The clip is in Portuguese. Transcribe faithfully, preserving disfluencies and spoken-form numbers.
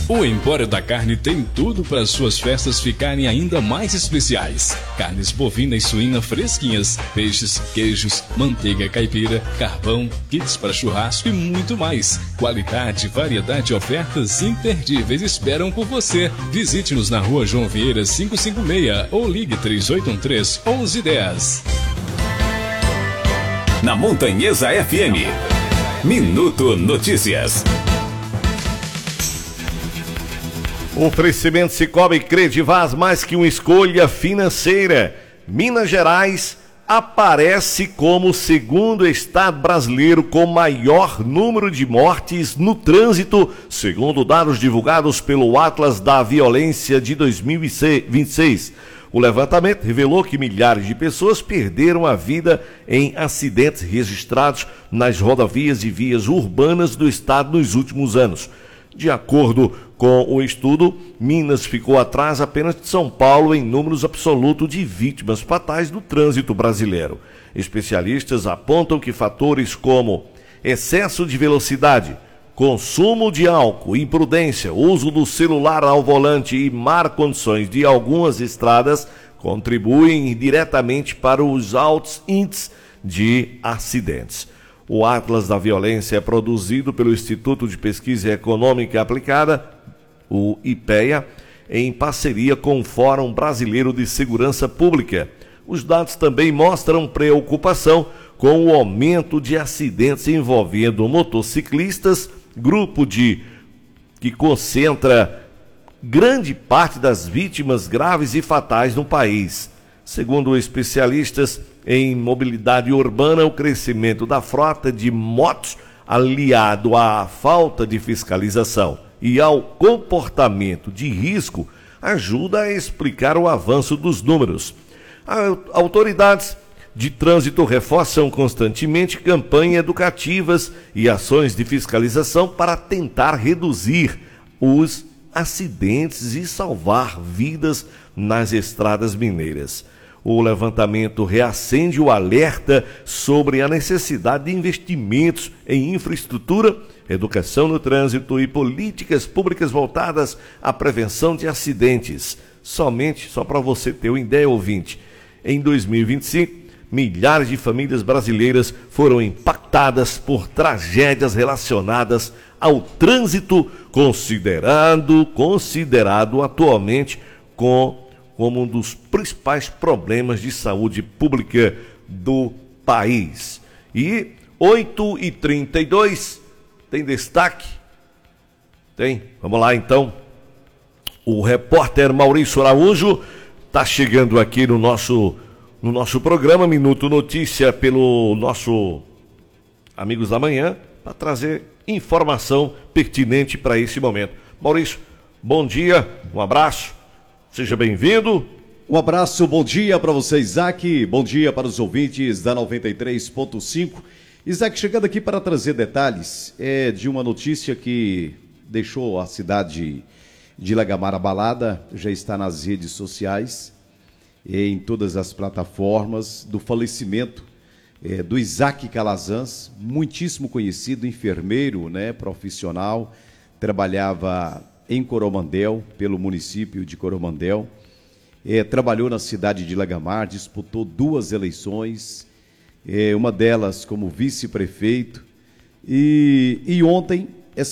O Empório da Carne tem tudo para suas festas ficarem ainda mais especiais. Carnes bovina e suína fresquinhas, peixes, queijos, manteiga caipira, carvão, kits para churrasco e muito mais. Qualidade, variedade e ofertas imperdíveis esperam por você. Visite-nos na rua João Vieira quinhentos e cinquenta e seis ou ligue três oito um três, onze dez. Na Montanhesa F M, Minuto Notícias. Oferecimento Cicobi Credivaz, mais que uma escolha financeira. Minas Gerais aparece como o segundo estado brasileiro com maior número de mortes no trânsito, segundo dados divulgados pelo Atlas da Violência de dois mil e vinte e seis. O levantamento revelou que milhares de pessoas perderam a vida em acidentes registrados nas rodovias e vias urbanas do estado nos últimos anos. De acordo com o estudo, Minas ficou atrás apenas de São Paulo em números absolutos de vítimas fatais do trânsito brasileiro. Especialistas apontam que fatores como excesso de velocidade, consumo de álcool, imprudência, uso do celular ao volante e má condições de algumas estradas contribuem diretamente para os altos índices de acidentes. O Atlas da Violência é produzido pelo Instituto de Pesquisa Econômica Aplicada, o IPEA, em parceria com o Fórum Brasileiro de Segurança Pública. Os dados também mostram preocupação com o aumento de acidentes envolvendo motociclistas, grupo de que concentra grande parte das vítimas graves e fatais no país. Segundo especialistas em mobilidade urbana, o crescimento da frota de motos, aliado à falta de fiscalização e ao comportamento de risco, ajuda a explicar o avanço dos números. As autoridades de trânsito reforçam constantemente campanhas educativas e ações de fiscalização para tentar reduzir os acidentes e salvar vidas nas estradas mineiras. O levantamento reacende o alerta sobre a necessidade de investimentos em infraestrutura, educação no trânsito e políticas públicas voltadas à prevenção de acidentes. Somente, só para você ter uma ideia, ouvinte, em dois mil e vinte e cinco, milhares de famílias brasileiras foram impactadas por tragédias relacionadas ao trânsito, considerado, considerado atualmente com como um dos principais problemas de saúde pública do país. E oito e trinta e dois, tem destaque? Tem? Vamos lá então. O repórter Maurício Araújo está chegando aqui no nosso, no nosso programa Minuto Notícia pelo nosso Amigos da Manhã, para trazer informação pertinente para esse momento. Maurício, bom dia, um abraço. Seja bem-vindo. Um abraço, bom dia para você, Isaac. Bom dia para os ouvintes da noventa e três ponto cinco. Isaac, chegando aqui para trazer detalhes é, de uma notícia que deixou a cidade de Ilagamar abalada, já está nas redes sociais, em todas as plataformas, do falecimento é, do Isaac Calazans, muitíssimo conhecido, enfermeiro, né, profissional, trabalhava em Coromandel, pelo município de Coromandel, é, trabalhou na cidade de Ilagamar, disputou duas eleições, é, uma delas como vice-prefeito, e, e ontem